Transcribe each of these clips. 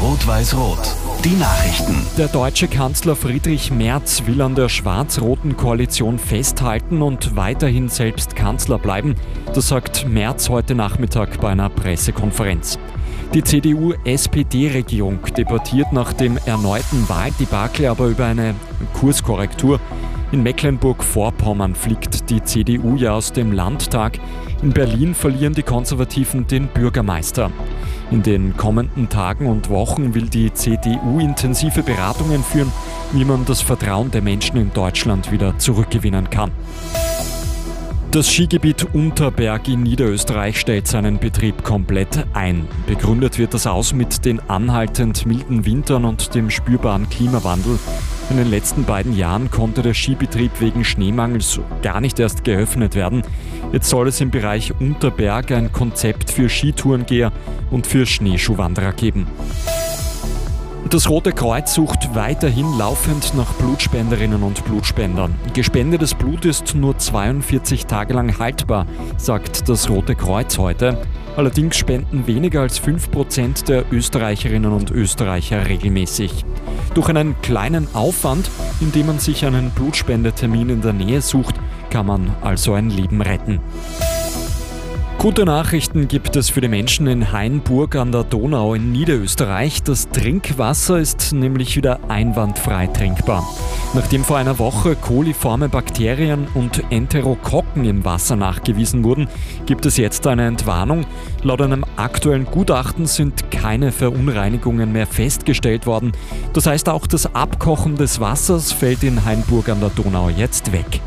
Rot-Weiß-Rot. Die Nachrichten. Der deutsche Kanzler Friedrich Merz will an der schwarz-roten Koalition festhalten und weiterhin selbst Kanzler bleiben. Das sagt Merz heute Nachmittag bei einer Pressekonferenz. Die CDU-SPD-Regierung debattiert nach dem erneuten Wahldebakel aber über eine Kurskorrektur. In Mecklenburg-Vorpommern fliegt die CDU ja aus dem Landtag. In Berlin verlieren die Konservativen den Bürgermeister. In den kommenden Tagen und Wochen will die CDU intensive Beratungen führen, wie man das Vertrauen der Menschen in Deutschland wieder zurückgewinnen kann. Das Skigebiet Unterberg in Niederösterreich stellt seinen Betrieb komplett ein. Begründet wird das aus mit den anhaltend milden Wintern und dem spürbaren Klimawandel. In den letzten beiden Jahren konnte der Skibetrieb wegen Schneemangels gar nicht erst geöffnet werden. Jetzt soll es im Bereich Unterberg ein Konzept für Skitourengeher und für Schneeschuhwanderer geben. Das Rote Kreuz sucht weiterhin laufend nach Blutspenderinnen und Blutspendern. Gespendetes Blut ist nur 42 Tage lang haltbar, sagt das Rote Kreuz heute. Allerdings spenden weniger als 5% der Österreicherinnen und Österreicher regelmäßig. Durch einen kleinen Aufwand, indem man sich einen Blutspendetermin in der Nähe sucht, kann man also ein Leben retten. Gute Nachrichten gibt es für die Menschen in Hainburg an der Donau in Niederösterreich. Das Trinkwasser ist nämlich wieder einwandfrei trinkbar. Nachdem vor einer Woche koliforme Bakterien und Enterokokken im Wasser nachgewiesen wurden, gibt es jetzt eine Entwarnung. Laut einem aktuellen Gutachten sind keine Verunreinigungen mehr festgestellt worden. Das heißt, auch das Abkochen des Wassers fällt in Hainburg an der Donau jetzt weg.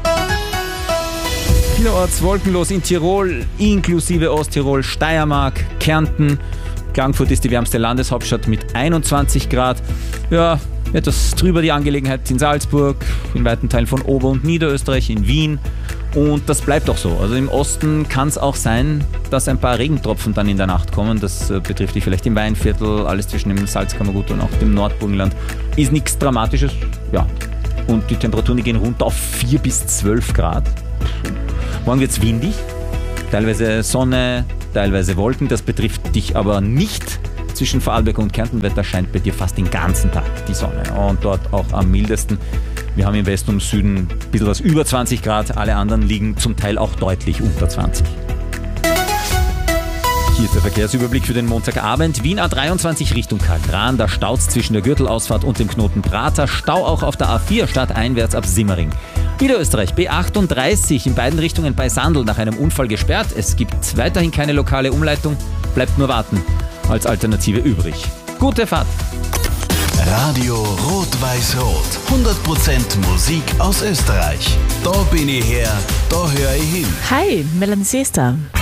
Vielerorts wolkenlos in Tirol, inklusive Osttirol, Steiermark, Kärnten. Klagenfurt ist die wärmste Landeshauptstadt mit 21 Grad. Ja, etwas drüber die Angelegenheit in Salzburg, in weiten Teilen von Ober- und Niederösterreich, in Wien. Und das bleibt auch so. Also im Osten kann es auch sein, dass ein paar Regentropfen dann in der Nacht kommen. Das betrifft dich vielleicht im Weinviertel, alles zwischen dem Salzkammergut und auch dem Nordburgenland. Ist nichts Dramatisches. Ja. Und die Temperaturen gehen runter auf 4 bis 12 Grad. Morgen wird es windig, teilweise Sonne, teilweise Wolken. Das betrifft dich aber nicht. Zwischen Vorarlberg und Kärntenwetter scheint bei dir fast den ganzen Tag die Sonne. Und dort auch am mildesten. Wir haben im Westen und Süden ein bisschen was über 20 Grad. Alle anderen liegen zum Teil auch deutlich unter 20. Hier ist der Verkehrsüberblick für den Montagabend. Wien A23 Richtung Kagran. Da staut's zwischen der Gürtelausfahrt und dem Knoten Prater. Stau auch auf der A4 stadteinwärts ab Simmering. Niederösterreich B38 in beiden Richtungen bei Sandl nach einem Unfall gesperrt. Es gibt weiterhin keine lokale Umleitung. Bleibt nur warten als Alternative übrig. Gute Fahrt! Radio Rot-Weiß-Rot. 100% Musik aus Österreich. Da bin ich her, da höre ich hin. Hi, Melanie Sester.